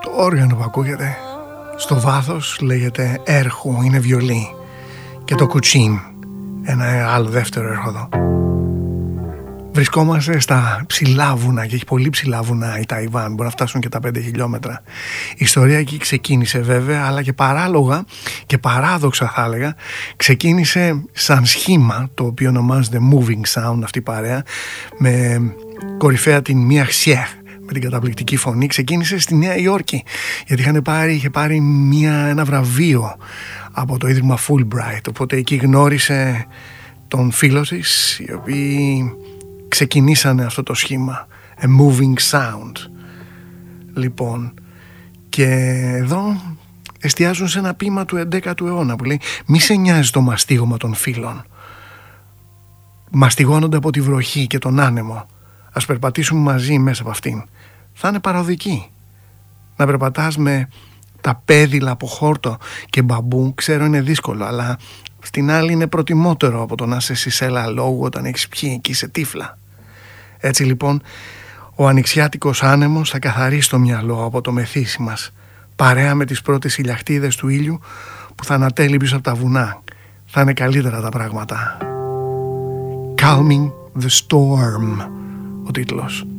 Το όργανο που ακούγεται στο βάθος λέγεται έρχου, είναι βιολί. Και το κουτσίν, ένα άλλο δεύτερο έρχοδο. Βρισκόμαστε στα ψηλά βουνά και έχει πολύ ψηλά βουνά η Ταϊβάν, μπορεί να φτάσουν και τα 5 χιλιόμετρα. Η ιστορία εκεί ξεκίνησε βέβαια, αλλά και παράλογα και παράδοξα θα έλεγα, ξεκίνησε σαν σχήμα, το οποίο ονομάζεται Moving Sound αυτή η παρέα, με κορυφαία την Μία Χσιέχ, με την καταπληκτική φωνή. Ξεκίνησε στη Νέα Υόρκη, γιατί είχε πάρει ένα βραβείο από το Ίδρυμα Fulbright, οπότε εκεί γνώρισε τον φίλο της, οι οποίοι ξεκινήσανε αυτό το σχήμα, a moving sound. Λοιπόν, και εδώ εστιάζουν σε ένα ποίημα του 11ου αιώνα που λέει «Μη σε νοιάζει το μαστίγωμα των φύλων. Μαστιγώνονται από τη βροχή και τον άνεμο. Ας περπατήσουμε μαζί μέσα από αυτήν. Θα είναι παροδική. Να περπατάς με τα πέδιλα από χόρτο και μπαμπού, ξέρω είναι δύσκολο, αλλά στην άλλη είναι προτιμότερο από το να είσαι σισέλα λόγου όταν έχεις πιει και είσαι τύφλα». Έτσι λοιπόν ο ανοιξιάτικος άνεμος θα καθαρίσει το μυαλό από το μεθύσι μας, παρέα με τις πρώτες ηλιακτίδες του ήλιου που θα ανατέλει πίσω από τα βουνά. Θα είναι καλύτερα τα πράγματα. Calming the Storm, ο τίτλος.